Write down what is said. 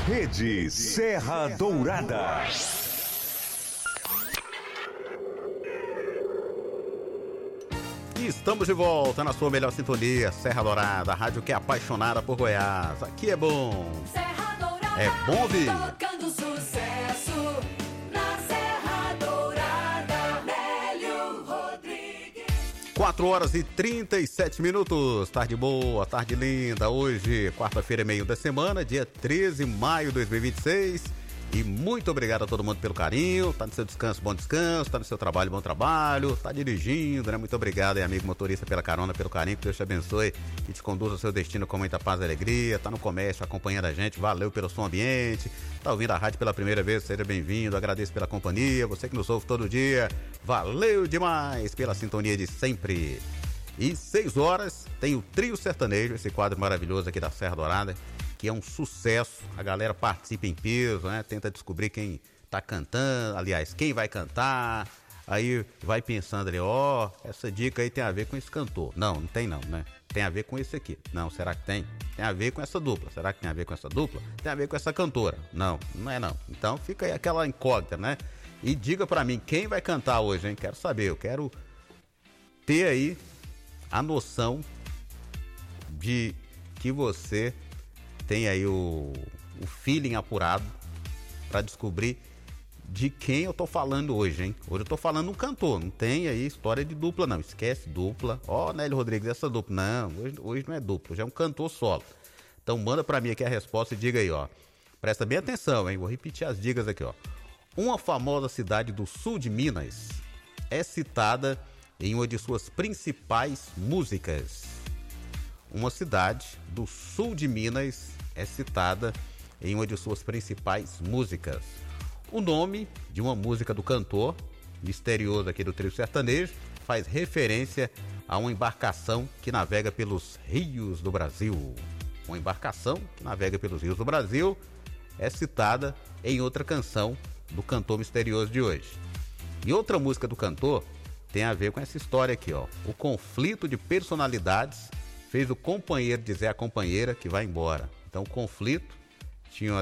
Rede Serra Dourada. E estamos de volta na sua melhor sintonia, Serra Dourada, a rádio que é apaixonada por Goiás. Aqui é bom. Serra Dourada, é bom ouvir. Tocando sucesso na Serra Dourada, Nélio Rodrigues. 4 horas e 37 minutos. Tarde boa, tarde linda. Hoje, quarta-feira, meio da semana, dia 13 de maio de 2026. E muito obrigado a todo mundo pelo carinho. Tá no seu descanso, bom descanso. Tá no seu trabalho, bom trabalho. Tá dirigindo, né? Muito obrigado, amigo motorista, pela carona, pelo carinho. Que Deus te abençoe e te conduza ao seu destino com muita paz e alegria. Tá no comércio acompanhando a gente. Valeu pelo som ambiente. Tá ouvindo a rádio pela primeira vez, seja bem-vindo. Agradeço pela companhia. Você que nos ouve todo dia. Valeu demais pela sintonia de sempre. E 6 horas tem o Trio Sertanejo, esse quadro maravilhoso aqui da Serra Dourada, que é um sucesso. A galera participa em peso, né? Tenta descobrir quem tá cantando, aliás, quem vai cantar. Aí vai pensando ali, essa dica aí tem a ver com esse cantor. Não, não tem não, né? Tem a ver com esse aqui. Não, será que tem? Tem a ver com essa dupla. Será que tem a ver com essa dupla? Tem a ver com essa cantora. Não, não é não. Então fica aí aquela incógnita, né? E diga pra mim, quem vai cantar hoje, hein? Quero saber, eu quero ter aí a noção de que você tem aí o feeling apurado para descobrir de quem eu tô falando hoje, hein? Hoje eu tô falando um cantor, não tem aí história de dupla não, esquece dupla. Nélio Rodrigues, essa dupla, não, hoje não é dupla, hoje é um cantor solo. Então manda para mim aqui a resposta e diga aí, presta bem atenção, hein? Vou repetir as dicas aqui, Uma famosa cidade do sul de Minas é citada em uma de suas principais músicas. Uma cidade do sul de Minas é citada em uma de suas principais músicas. O nome de uma música do cantor misterioso aqui do Trio Sertanejo faz referência a uma embarcação que navega pelos rios do Brasil. Uma embarcação que navega pelos rios do Brasil é citada em outra canção do cantor misterioso de hoje. E outra música do cantor tem a ver com essa história aqui, O conflito de personalidades fez o companheiro dizer à companheira que vai embora. Então o conflito tinha